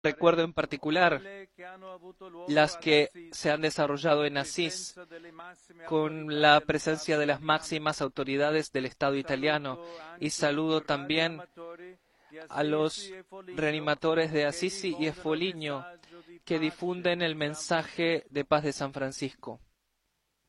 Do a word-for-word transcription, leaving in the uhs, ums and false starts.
Recuerdo en particular las que se han desarrollado en Asís, con la presencia de las máximas autoridades del Estado italiano, y saludo también a los reanimadores de Assisi y Foligno que difunden el mensaje de paz de San Francisco.